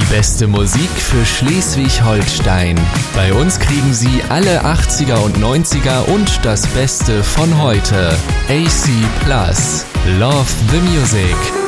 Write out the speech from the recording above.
beste Musik für Schleswig-Holstein. Bei uns kriegen Sie alle 80er und 90er und das Beste von heute. AC Plus. Love the Music.